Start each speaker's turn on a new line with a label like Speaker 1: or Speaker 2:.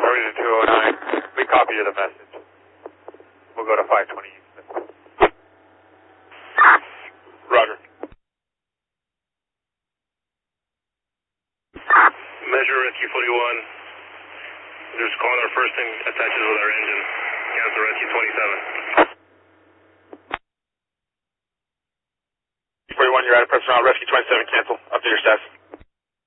Speaker 1: Norwegian 209. We copy the message. We'll go to 520 East.
Speaker 2: Roger.
Speaker 3: Measure Rescue 41. Just calling our first thing attaches with our engine. Cancel Rescue 27.
Speaker 2: 41, you're out of pressure on Rescue 27, cancel. Update your status.